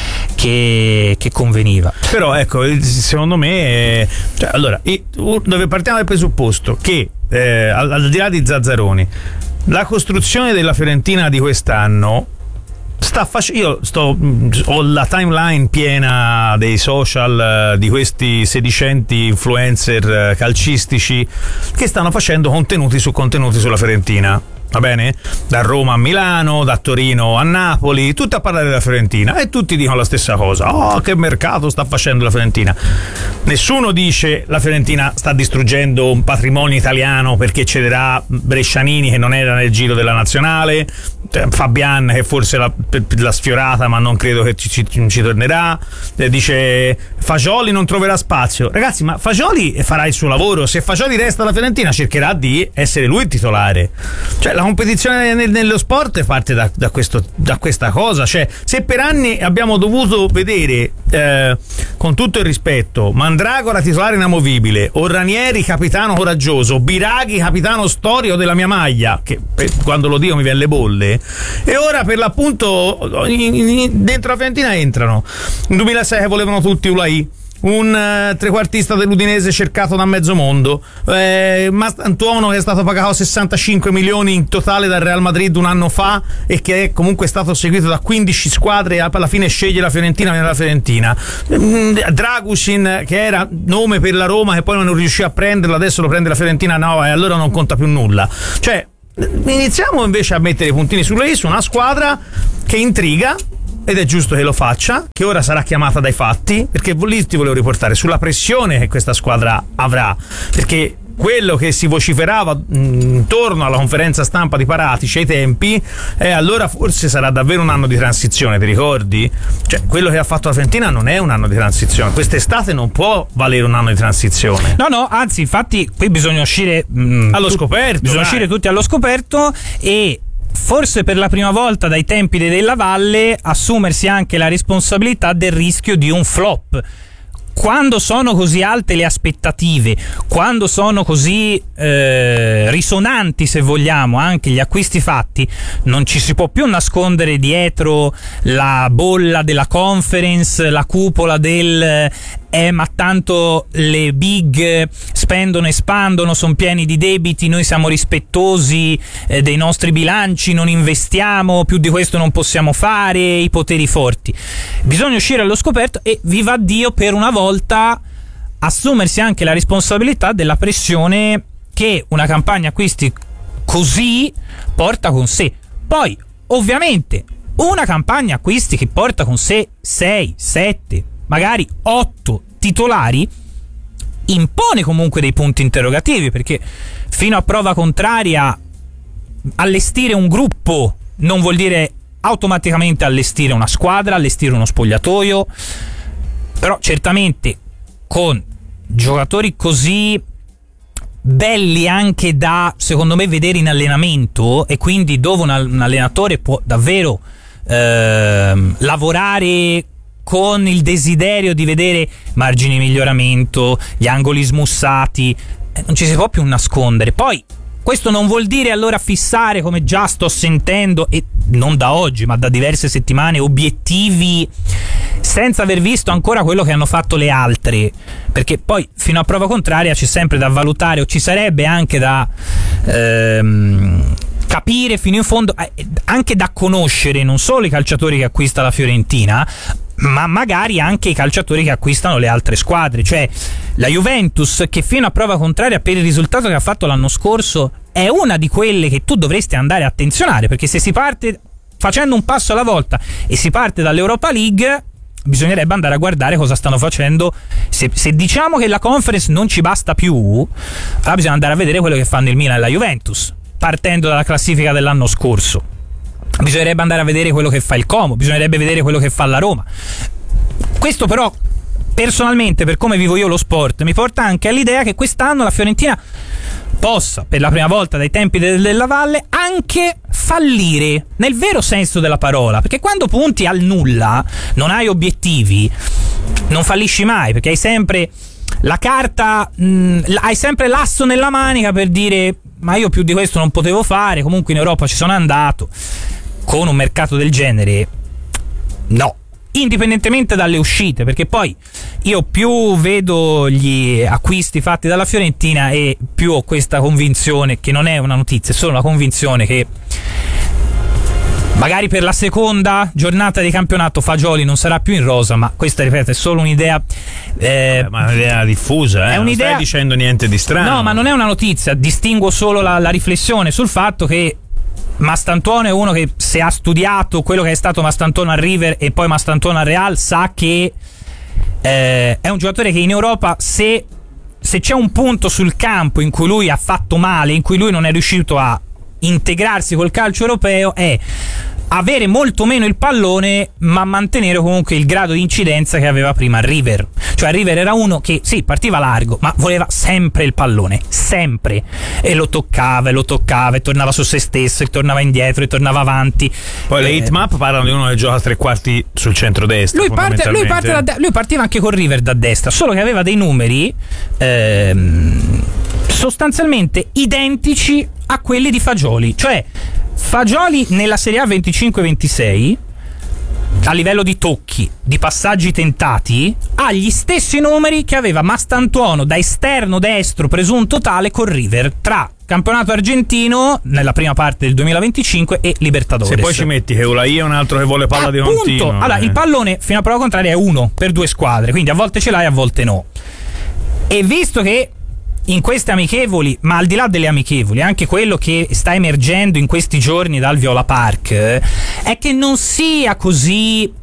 conveniva. Però ecco, secondo me allora, dove partiamo dal presupposto che al di là di Zazzaroni, la costruzione della Fiorentina di quest'anno ho la timeline piena dei social di questi sedicenti influencer calcistici che stanno facendo contenuti sulla Fiorentina. Va bene? Da Roma a Milano, da Torino a Napoli, tutti a parlare della Fiorentina e tutti dicono la stessa cosa. Oh, che mercato sta facendo la Fiorentina. Nessuno dice la Fiorentina sta distruggendo un patrimonio italiano perché cederà Brescianini che non era nel giro della nazionale, Fabian che forse l'ha sfiorata ma non credo che ci tornerà, dice Fagioli non troverà spazio. Ragazzi, ma Fagioli farà il suo lavoro, se Fagioli resta alla Fiorentina cercherà di essere lui il titolare. Cioè la competizione nello sport parte da questa cosa. Cioè, se per anni abbiamo dovuto vedere, con tutto il rispetto, Mandragora titolare inamovibile, Ranieri capitano coraggioso, Biraghi capitano storico della mia maglia, che quando lo dico mi viene le bolle, e ora per l'appunto dentro la Fiorentina entrano nel 2006 che volevano tutti Ulai, un trequartista dell'Udinese cercato da mezzo mondo, Mastantuono che è stato pagato 65 milioni in totale dal Real Madrid un anno fa e che è comunque stato seguito da 15 squadre, alla fine sceglie la Fiorentina, viene la Fiorentina. Dragusin, che era nome per la Roma che poi non riuscì a prenderlo, adesso lo prende la Fiorentina, no, e allora non conta più nulla. Cioè, iniziamo invece a mettere i puntini sulle i su una squadra che intriga, ed è giusto che lo faccia, che ora sarà chiamata dai fatti, perché lì ti volevo riportare sulla pressione che questa squadra avrà, perché quello che si vociferava intorno alla conferenza stampa di Paratici ai tempi, allora forse sarà davvero un anno di transizione, ti ricordi? Cioè, quello che ha fatto la Fiorentina non è un anno di transizione, quest'estate non può valere un anno di transizione. No, anzi, infatti qui bisogna uscire allo scoperto, bisogna uscire tutti allo scoperto e forse per la prima volta dai tempi della Valle assumersi anche la responsabilità del rischio di un flop. Quando sono così alte le aspettative, quando sono così risonanti, se vogliamo, anche gli acquisti fatti, non ci si può più nascondere dietro la bolla della conference, la cupola del ma tanto le big spendono e espandono, sono pieni di debiti, noi siamo rispettosi dei nostri bilanci, non investiamo, più di questo non possiamo fare, i poteri forti. Bisogna uscire allo scoperto e, viva Dio, per una volta assumersi anche la responsabilità della pressione che una campagna acquisti così porta con sé. Poi, ovviamente, una campagna acquisti che porta con sé 6, 7, magari 8 titolari impone comunque dei punti interrogativi, perché fino a prova contraria allestire un gruppo non vuol dire automaticamente allestire una squadra, allestire uno spogliatoio, però certamente con giocatori così belli anche da, secondo me, vedere in allenamento, e quindi dove un allenatore può davvero lavorare con il desiderio di vedere margini di miglioramento, gli angoli smussati, non ci si può più nascondere. Poi questo non vuol dire allora fissare, come già sto sentendo, e non da oggi ma da diverse settimane, obiettivi senza aver visto ancora quello che hanno fatto le altre, perché poi fino a prova contraria c'è sempre da valutare, o ci sarebbe anche da capire fino in fondo, anche da conoscere non solo i calciatori che acquista la Fiorentina, ma magari anche i calciatori che acquistano le altre squadre. Cioè, la Juventus, che fino a prova contraria per il risultato che ha fatto l'anno scorso è una di quelle che tu dovresti andare a attenzionare, perché se si parte facendo un passo alla volta e si parte dall'Europa League, bisognerebbe andare a guardare cosa stanno facendo. Se diciamo che la Conference non ci basta più, allora bisogna andare a vedere quello che fanno il Milan e la Juventus, partendo dalla classifica dell'anno scorso. Bisognerebbe andare a vedere quello che fa il Como, bisognerebbe vedere quello che fa la Roma. Questo però, personalmente, per come vivo io lo sport, mi porta anche all'idea che quest'anno la Fiorentina possa, per la prima volta dai tempi della Valle, anche fallire nel vero senso della parola, perché quando punti al nulla, non hai obiettivi, non fallisci mai, perché hai sempre la carta, hai sempre l'asso nella manica per dire: ma io più di questo non potevo fare, comunque in Europa ci sono andato. Con un mercato del genere no, indipendentemente dalle uscite, perché poi io più vedo gli acquisti fatti dalla Fiorentina e più ho questa convinzione, che non è una notizia, è solo una convinzione, che magari per la seconda giornata di campionato Fagioli non sarà più in rosa, ma questa, ripeto, è solo un'idea, ma è un'idea diffusa, è un'idea, non stai dicendo niente di strano. No, ma non è una notizia, distinguo solo la riflessione sul fatto che Mastantuono è uno che, se ha studiato quello che è stato Mastantuono al River e poi Mastantuono al Real, sa che è un giocatore che in Europa, se c'è un punto sul campo in cui lui ha fatto male, in cui lui non è riuscito a integrarsi col calcio europeo, è avere molto meno il pallone ma mantenere comunque il grado di incidenza che aveva prima River. Cioè River era uno che sì, partiva largo ma voleva sempre il pallone, sempre, e lo toccava e tornava su se stesso e tornava indietro e tornava avanti. Poi le hitmap parlano di uno che gioca a tre quarti sul centro-destra. Lui partiva anche con River da destra, solo che aveva dei numeri sostanzialmente identici a quelli di Fagioli. Cioè Fagioli nella Serie A 25-26 a livello di tocchi, di passaggi tentati, ha gli stessi numeri che aveva Mastantuono da esterno destro presunto tale con River tra campionato argentino nella prima parte del 2025 e Libertadores. Se poi ci metti che Ulai è un altro che vuole palla di continuo. Allora il pallone fino a prova contraria è uno per due squadre, quindi a volte ce l'hai, a volte no. E visto che in queste amichevoli, ma al di là delle amichevoli, anche quello che sta emergendo in questi giorni dal Viola Park è che non sia così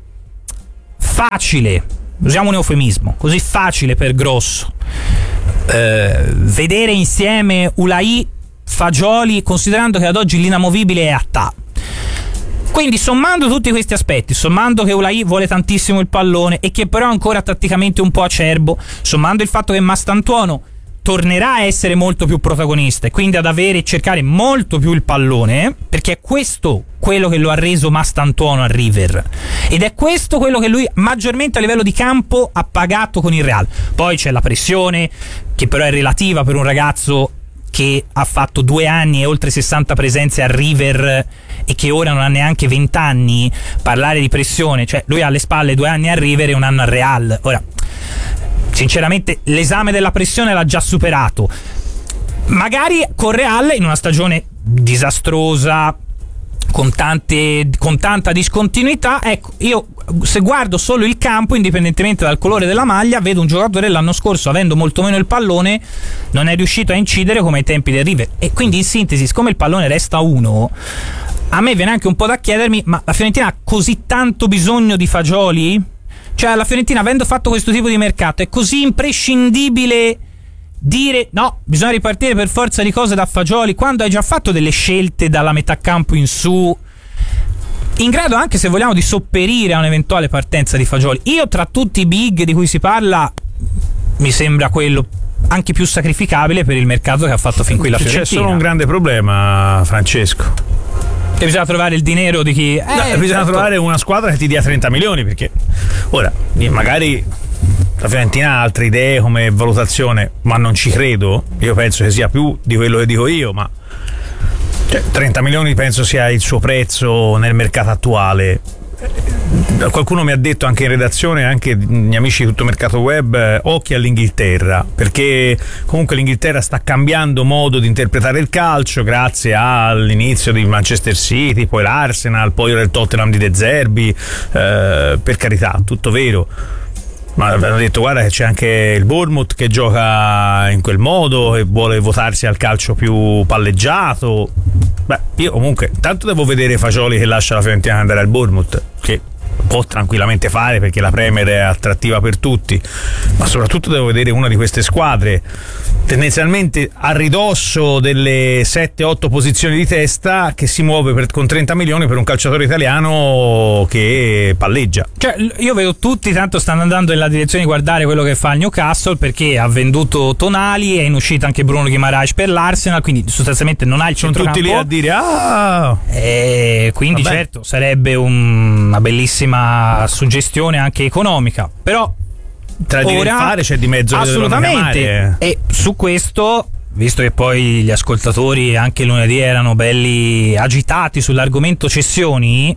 facile, usiamo un eufemismo, così facile per Grosso vedere insieme Ulai, Fagioli, considerando che ad oggi l'inamovibile è Attà. Quindi sommando tutti questi aspetti, sommando che Ulai vuole tantissimo il pallone e che però è ancora tatticamente un po' acerbo, sommando il fatto che Mastantuono tornerà a essere molto più protagonista e quindi ad avere e cercare molto più il pallone, perché è questo quello che lo ha reso Mastantuono a River ed è questo quello che lui maggiormente a livello di campo ha pagato con il Real. Poi c'è la pressione, che però è relativa per un ragazzo che ha fatto 2 anni e oltre 60 presenze a River e che ora non ha neanche 20 anni. Parlare di pressione, cioè lui ha alle spalle 2 anni a River e 1 anno al Real. Ora sinceramente l'esame della pressione l'ha già superato. Magari con Real in una stagione disastrosa, con tanta discontinuità, ecco, io se guardo solo il campo, indipendentemente dal colore della maglia, vedo un giocatore l'anno scorso, avendo molto meno il pallone, non è riuscito a incidere come ai tempi del River. E quindi in sintesi, siccome il pallone resta uno, a me viene anche un po' da chiedermi, ma la Fiorentina ha così tanto bisogno di Fagioli? Cioè la Fiorentina, avendo fatto questo tipo di mercato, è così imprescindibile dire no, bisogna ripartire per forza di cose da Fagioli, quando hai già fatto delle scelte dalla metà campo in su, in grado anche, se vogliamo, di sopperire a un'eventuale partenza di Fagioli. Io tra tutti i big di cui si parla mi sembra quello anche più sacrificabile per il mercato che ha fatto fin qui la Fiorentina. C'è solo un grande problema, Francesco. E bisogna trovare il dinero di chi... bisogna trovare una squadra che ti dia 30 milioni, perché ora magari la Fiorentina ha altre idee come valutazione, ma non ci credo. Io penso che sia più di quello che dico io, ma 30 milioni penso sia il suo prezzo nel mercato attuale. Qualcuno mi ha detto anche in redazione, anche gli amici di Tutto Mercato Web, occhi all'Inghilterra, perché comunque l'Inghilterra sta cambiando modo di interpretare il calcio grazie all'inizio di Manchester City, poi l'Arsenal, poi il Tottenham di De Zerbi, per carità, tutto vero, ma hanno detto guarda che c'è anche il Bournemouth che gioca in quel modo e vuole votarsi al calcio più palleggiato. Beh, io comunque tanto devo vedere Fagioli che lascia la Fiorentina e andare al Bournemouth, che può tranquillamente fare perché la Premier è attrattiva per tutti, ma soprattutto devo vedere una di queste squadre tendenzialmente a ridosso delle 7-8 posizioni di testa che si muove con 30 milioni per un calciatore italiano che palleggia. Cioè io vedo tutti tanto stanno andando nella direzione di guardare quello che fa il Newcastle, perché ha venduto Tonali, è in uscita anche Bruno Guimaraes per l'Arsenal, quindi sostanzialmente non ha il centrocampo. Sono tutti lì a dire quindi vabbè, certo sarebbe una bellissima suggestione anche economica, però tra dire e fare c'è di mezzo, assolutamente. E su questo, visto che poi gli ascoltatori anche lunedì erano belli agitati sull'argomento cessioni,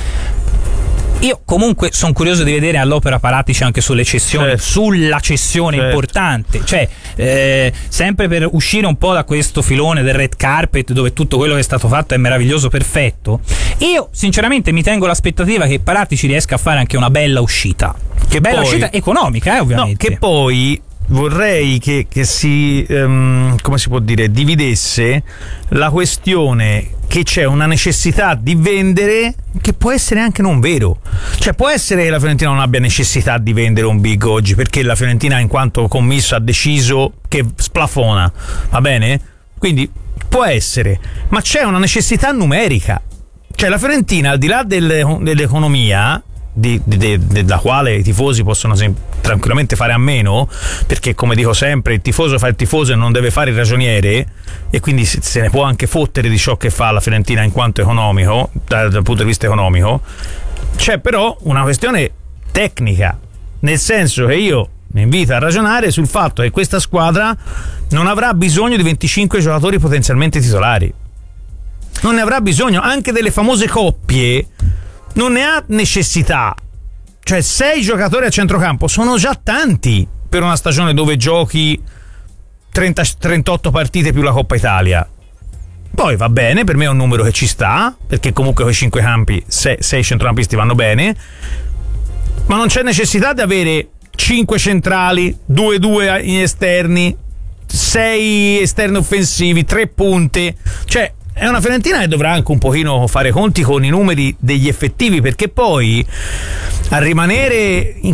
io comunque sono curioso di vedere all'opera Paratici anche sulle cessioni, sulla cessione importante, cioè sempre per uscire un po' da questo filone del red carpet dove tutto quello che è stato fatto è meraviglioso, perfetto. Io sinceramente mi tengo l'aspettativa che Paratici riesca a fare anche una bella uscita, che bella poi, uscita economica, ovviamente. No, che poi vorrei che si come si può dire, dividesse la questione che c'è una necessità di vendere, che può essere anche non vero. Cioè può essere che la Fiorentina non abbia necessità di vendere un big oggi, perché la Fiorentina in quanto commisso ha deciso che splafona, va bene? Quindi può essere, ma c'è una necessità numerica. Cioè la Fiorentina, al di là dell'economia, della quale i tifosi possono tranquillamente fare a meno, perché come dico sempre il tifoso fa il tifoso e non deve fare il ragioniere, e quindi se ne può anche fottere di ciò che fa la Fiorentina in quanto economico, dal punto di vista economico. C'è però una questione tecnica, nel senso che io mi invito a ragionare sul fatto che questa squadra non avrà bisogno di 25 giocatori potenzialmente titolari, non ne avrà bisogno, anche delle famose coppie non ne ha necessità. Cioè 6 giocatori a centrocampo sono già tanti per una stagione dove giochi 38 partite più la Coppa Italia. Poi va bene, per me è un numero che ci sta, perché comunque quei 5 campi, 6 centrocampisti vanno bene, ma non c'è necessità di avere 5 centrali, 2 in esterni, 6 esterni offensivi, 3 punte. Cioè è una Fiorentina che dovrà anche un pochino fare conti con i numeri degli effettivi, perché poi a rimanere in